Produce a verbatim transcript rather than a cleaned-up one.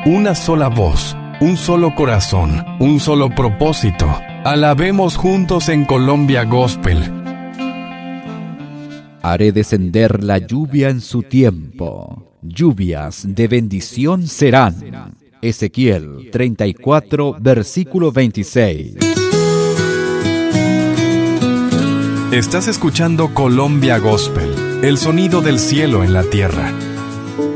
una sola voz, un solo corazón, un solo propósito. Alabemos juntos en Colombia Gospel. Haré descender la lluvia en su tiempo. Lluvias de bendición serán. Ezequiel treinta y cuatro, versículo veintiséis. Estás escuchando Colombia Gospel, el sonido del cielo en la tierra.